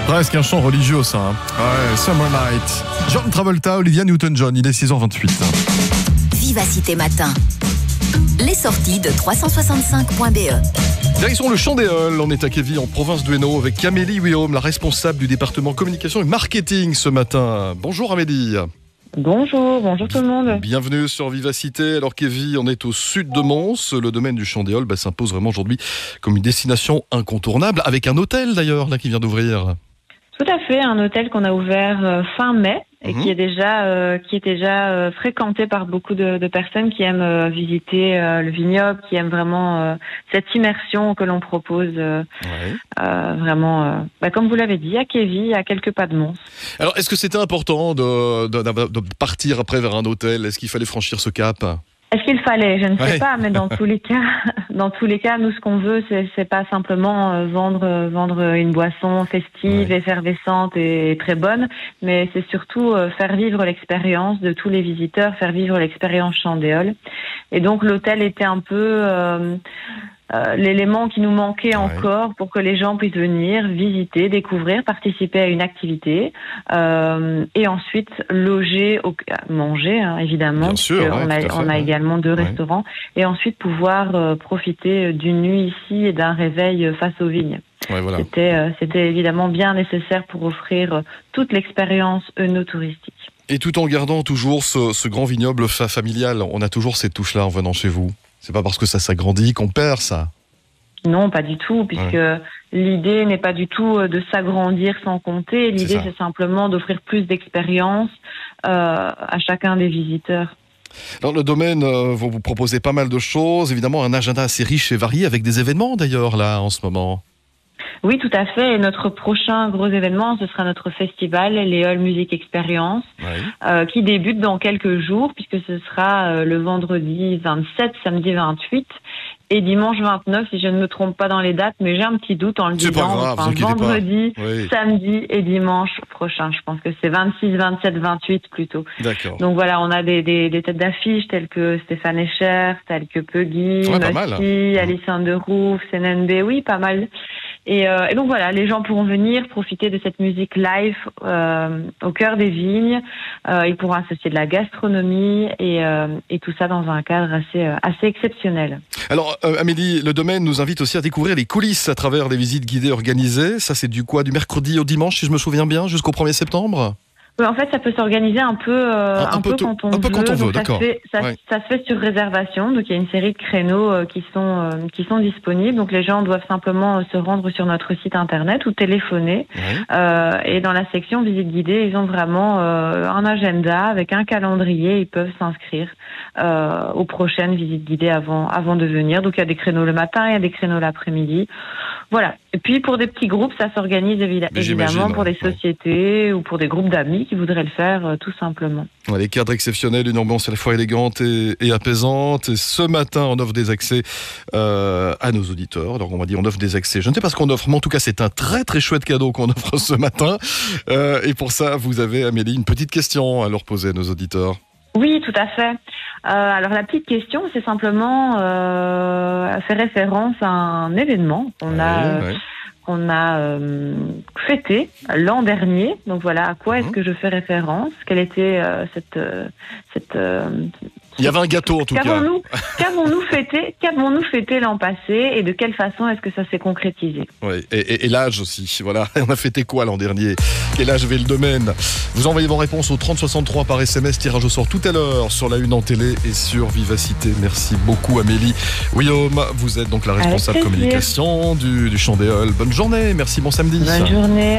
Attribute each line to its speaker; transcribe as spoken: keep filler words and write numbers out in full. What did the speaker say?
Speaker 1: Presque un chant religieux, ça. Hein. Ouais, Summer Night. John Travolta, Olivia Newton-John, il est six heures vingt-huit.
Speaker 2: Vivacité Matin. Les sorties de trois cent soixante-cinq point b e.
Speaker 1: Direction le Chandéol, on est à Quéville, en province de Hainaut, avec Amélie Guillaume, la responsable du département communication et marketing ce matin. Bonjour Amélie.
Speaker 3: Bonjour, bonjour tout le monde.
Speaker 1: Bienvenue sur Vivacité. Alors Quéville, on est au sud de Mons. Le domaine du Chandéol bah, s'impose vraiment aujourd'hui comme une destination incontournable, avec un hôtel d'ailleurs là qui vient d'ouvrir.
Speaker 3: Tout à fait, un hôtel qu'on a ouvert euh, fin mai et mmh. qui est déjà euh, qui est déjà euh, fréquenté par beaucoup de, de personnes qui aiment euh, visiter euh, le vignoble, qui aiment vraiment euh, cette immersion que l'on propose euh, ouais. euh, vraiment, euh, bah, comme vous l'avez dit, à Quéville, à quelques pas de Mons.
Speaker 1: Alors, est-ce que c'était important de, de, de partir après vers un hôtel ? Est-ce qu'il fallait franchir ce cap ?
Speaker 3: Est-ce qu'il fallait ? Je ne sais
Speaker 1: ouais.
Speaker 3: pas, mais dans tous les cas, dans tous les cas, nous ce qu'on veut, c'est, c'est pas simplement euh, vendre euh, vendre une boisson festive, ouais. effervescente et très bonne, mais c'est surtout euh, faire vivre l'expérience de tous les visiteurs, faire vivre l'expérience Chandéol. Et donc l'hôtel était un peu euh, Euh, l'élément qui nous manquait ouais. encore pour que les gens puissent venir visiter, découvrir, participer à une activité euh, et ensuite loger, au, manger hein, évidemment.
Speaker 1: Bien sûr, ouais,
Speaker 3: on a,
Speaker 1: fait,
Speaker 3: on a
Speaker 1: ouais.
Speaker 3: également deux
Speaker 1: ouais.
Speaker 3: restaurants et ensuite pouvoir euh, profiter d'une nuit ici et d'un réveil face aux vignes.
Speaker 1: Ouais, voilà.
Speaker 3: C'était, euh, c'était évidemment bien nécessaire pour offrir toute l'expérience œnotouristique.
Speaker 1: Et tout en gardant toujours ce, ce grand vignoble fa- familial, on a toujours cette touche-là en venant chez vous. C'est pas parce que ça s'agrandit qu'on perd ça.
Speaker 3: Non, pas du tout, puisque ouais. l'idée n'est pas du tout de s'agrandir sans compter. L'idée, c'est, c'est simplement d'offrir plus d'expérience euh, à chacun des visiteurs.
Speaker 1: Alors le domaine, euh, vous, vous proposez pas mal de choses, évidemment un agenda assez riche et varié, avec des événements d'ailleurs là en ce moment.
Speaker 3: Oui, tout à fait. Et notre prochain gros événement, ce sera notre festival, l'Éole Musique Expérience, oui. euh, qui débute dans quelques jours, puisque ce sera euh, le vendredi vingt-sept, samedi vingt-huit et dimanche vingt-neuf, si je ne me trompe pas dans les dates, mais j'ai un petit doute en le
Speaker 1: c'est
Speaker 3: disant.
Speaker 1: Pas grave,
Speaker 3: enfin,
Speaker 1: vous
Speaker 3: vendredi,
Speaker 1: oui.
Speaker 3: samedi et dimanche prochain. Je pense que c'est vingt-six, vingt-sept, vingt-huit plutôt.
Speaker 1: D'accord.
Speaker 3: Donc voilà, on a des, des, des têtes d'affiche telles que Stéphane Escher, telles que Puggy,
Speaker 1: ouais,
Speaker 3: Musty, Alice Underroof, C N N B, oui, pas mal. Et, euh, et donc voilà, les gens pourront venir profiter de cette musique live euh, au cœur des vignes. Euh, ils pourront associer de la gastronomie et, euh, et tout ça dans un cadre assez, euh, assez exceptionnel.
Speaker 1: Alors euh, Amélie, le domaine nous invite aussi à découvrir les coulisses à travers les visites guidées organisées. Ça c'est du quoi ? Du mercredi au dimanche, si je me souviens bien, jusqu'au premier septembre ?
Speaker 3: Oui, en fait, ça peut s'organiser un peu, euh, un, un, un peu, peu quand on
Speaker 1: un peu
Speaker 3: veut.
Speaker 1: Quand on veut,
Speaker 3: donc ça
Speaker 1: d'accord.
Speaker 3: Se fait, ça,
Speaker 1: ouais.
Speaker 3: ça se fait sur réservation. Donc il y a une série de créneaux euh, qui sont euh, qui sont disponibles. Donc les gens doivent simplement euh, se rendre sur notre site internet ou téléphoner. Ouais. Euh, et dans la section visite guidée, ils ont vraiment euh, un agenda avec un calendrier. Ils peuvent s'inscrire euh, aux prochaines visites guidées avant avant de venir. Donc il y a des créneaux le matin, il y a des créneaux l'après-midi. Voilà. Et puis pour des petits groupes, ça s'organise évi- évidemment pour des sociétés ouais. ou pour des groupes d'amis qui voudraient le faire euh, tout simplement.
Speaker 1: Ouais, les cadres exceptionnels, une ambiance à la fois élégante et, et apaisante. Et ce matin, on offre des accès euh, à nos auditeurs. Alors on va dire on offre des accès. Je ne sais pas ce qu'on offre, mais en tout cas c'est un très très chouette cadeau qu'on offre ce matin. Euh, et pour ça, vous avez Amélie une petite question à leur poser à nos auditeurs.
Speaker 3: Oui, tout à fait. Euh, alors la petite question, c'est simplement euh, faire référence à un événement qu'on ouais, a, ouais. qu'on a euh, fêté l'an dernier. Donc voilà, à quoi mmh. est-ce que je fais référence ? Quelle était euh, cette euh, cette euh,
Speaker 1: Il y avait un gâteau en tout
Speaker 3: qu'avons-nous,
Speaker 1: cas.
Speaker 3: Qu'avons-nous fêté, qu'avons-nous fêté l'an passé et de quelle façon est-ce que ça s'est concrétisé ?
Speaker 1: Oui, et, et, et l'âge aussi. Voilà, on a fêté quoi l'an dernier ? Quel âge avait le domaine ? Vous envoyez vos réponses au trente soixante-trois par S M S, tirage au sort tout à l'heure sur la une en télé et sur Vivacité. Merci beaucoup Amélie. Guillaume, vous êtes donc la responsable communication du, du Chandéol. Bonne journée, merci, bon samedi.
Speaker 3: Bonne journée.